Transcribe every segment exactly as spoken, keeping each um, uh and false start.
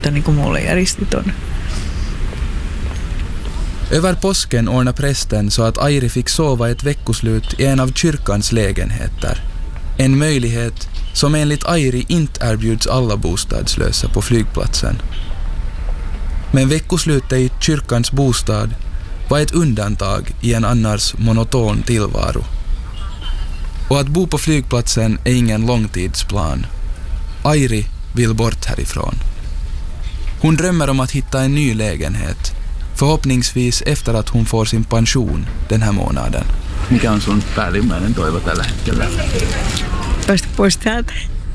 Niin kuin mulle järjesti ton. Över påsken ordnade prästen så att Airi fick sova ett veckoslut i en av kyrkans lägenheter. En möjlighet som enligt Airi inte erbjuds alla bostadslösa på flygplatsen. Men veckoslutet i kyrkans bostad var ett undantag i en annars monoton tillvaro. Och att bo på flygplatsen är ingen långtidsplan. Airi vill bort härifrån. Hon drömmer om att hitta en ny lägenhet, förhoppningsvis efter att hon får sin pension den här månaden. Mikä on sun päällimmäinen toivo tällä hetkellä? Päästä pois täältä.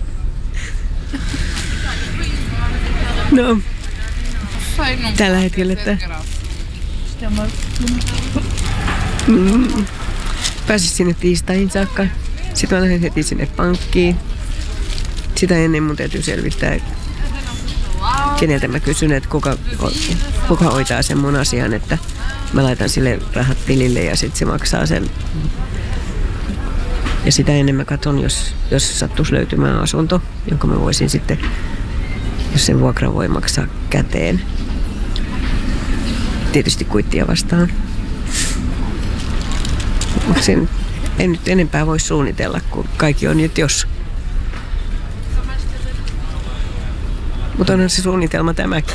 No, tällä hetkellä, että mm, pääsis sinne tiistaihin saakka. Sitten mä lähden heti sinne pankkiin. Sitä ennen mun täytyy selvittää, keneltä mä kysyn, että kuka, kuka hoitaa sen mun asian, että mä laitan sille rahat tilille ja sitten se maksaa sen. Ja sitä ennen mä katson, jos, jos sattuisi löytymään asunto, jonka mä voisin sitten, jos sen vuokran voi maksaa käteen. Tietysti kuittia vastaan. Sen en nyt enempää voi suunnitella, kun kaikki on nyt jos. Mutta onhan se suunnitelma tämäkin.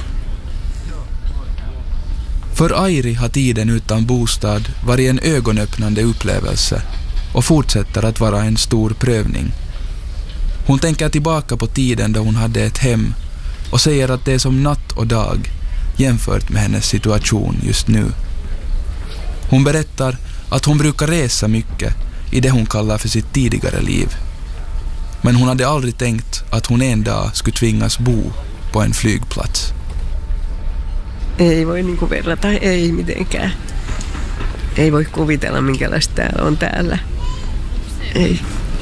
För Airi har tiden utan bostad varit en ögonöppnande upplevelse och fortsätter att vara en stor prövning. Hon tänker tillbaka på tiden då hon hade ett hem och säger att det är som natt och dag jämfört med hennes situation just nu. Hon berättar att hon brukar resa mycket i det hon kallar för sitt tidigare liv. Men hon hade aldrig tänkt att hon en dag skulle tvingas bo på en flygplats. Ei voi niinku verrata, ei mitenkään. Ei voi kuvitella, minkälaista täällä on täällä. Ei.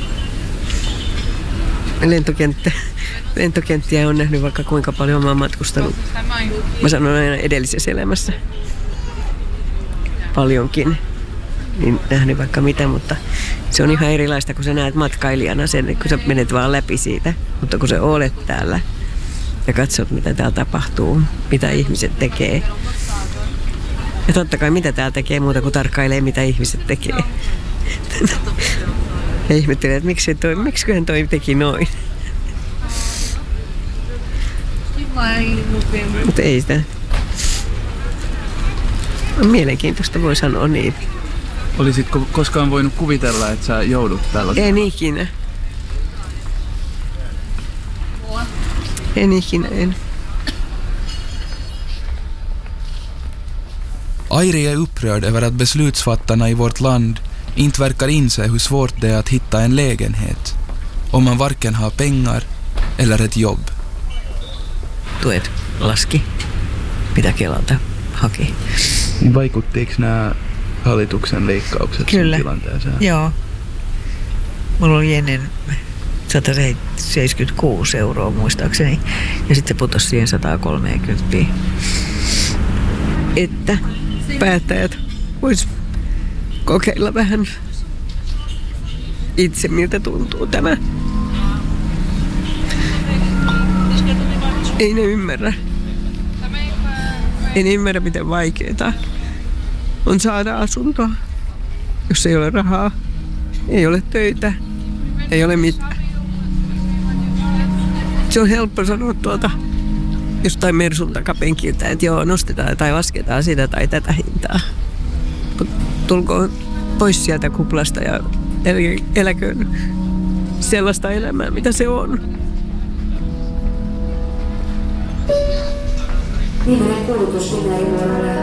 Lentokenttä, lentokenttiä on nähnyt vaikka kuinka paljon. Mä oon matkustanut. Mä sanon aina edellisessä elämässä. Paljonkin. Niin nähnyt vaikka mitä, mutta se on ihan erilaista, kun sä näet matkailijana sen, kun sä menet vaan läpi siitä. Mutta kun sä olet täällä ja katsot, mitä täällä tapahtuu, mitä ihmiset tekee. Ja totta kai mitä täällä tekee muuta kuin tarkkailee, mitä ihmiset tekee. Ja ihmettelee, että miksi toi, miksiköhän toi teki noin. Mutta ei sitä. On mielenkiintoista, voi sanoa niin. Olisitko koskaan voinut kuvitella, että sä joudut tällaisen? En ikinä. En ikinä, en. Airi är upprörd över att beslutsfattarna i vårt land inte verkar inse hur svårt det är att hitta en lägenhet om man varken har pengar eller ett jobb. Tuet laski, mitä Kelalta haki. Niin vaikuttiiko nämä hallituksen leikkaukset Kyllä. sun tilanteeseen? Joo. Mulla oli ennen sata seitsemänkymmentäkuusi euroa muistaakseni ja sitten putosi siihen sata kolmekymmentä. Että päättäjät vois kokeilla vähän itse, miltä tuntuu tämä. Ei ne ymmärrä. En ymmärrä, miten vaikeeta on saada asuntoa, jos ei ole rahaa, ei ole töitä, ei ole mitään. Se on helppo sanoa tuolta jostain Mersun takapenkiltä, että joo, nostetaan tai lasketaan sitä tai tätä hintaa. Mutta tulkoon pois sieltä kuplasta ja eläköön sellaista elämää, mitä se on. Viimeinen kulutus